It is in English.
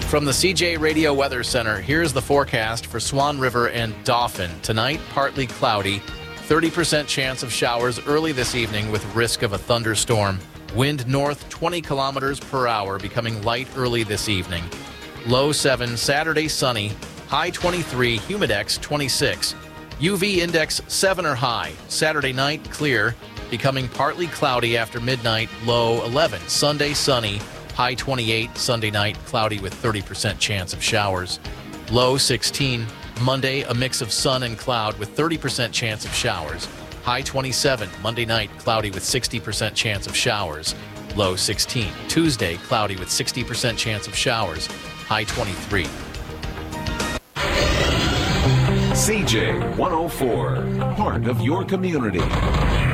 From the CJ Radio Weather Center, here's the forecast for Swan River and Dauphin. Tonight, partly cloudy, 30% chance of showers early this evening with risk of a thunderstorm. Wind north 20 kilometers per hour, becoming light early this evening. Low 7, Saturday sunny, high 23, humidex 26. UV index 7 or high. Saturday night clear, becoming partly cloudy after midnight, low 11. Sunday sunny, high 28. Sunday night cloudy with 30% chance of showers. Low 16. Monday a mix of sun and cloud with 30% chance of showers. High 27. Monday night cloudy with 60% chance of showers. Low 16. Tuesday cloudy with 60% chance of showers. High 23. CJ 104, part of your community.